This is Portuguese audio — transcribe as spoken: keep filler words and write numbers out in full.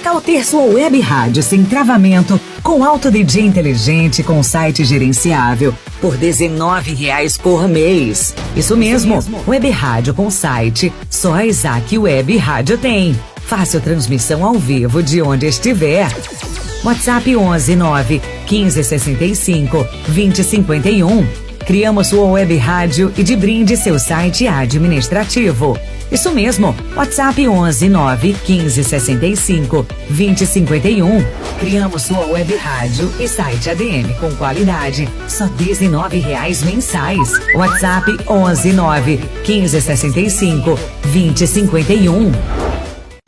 tal ter sua web rádio sem travamento, com alto D J inteligente, com site gerenciável, por dezenove reais por mês? Isso mesmo, Isso mesmo. Web rádio com site, só a Isaac Web Rádio tem. Fácil transmissão ao vivo de onde estiver. WhatsApp onze nove quinze sessenta e cinco vinte cinquenta e um. Criamos sua web rádio e de brinde seu site administrativo. Isso mesmo, WhatsApp onze nove quinze sessenta e cinco vinte cinquenta e um. Criamos sua web rádio e site A D M com qualidade, só dezenove reais mensais. WhatsApp onze nove quinze sessenta e cinco vinte cinquenta e um.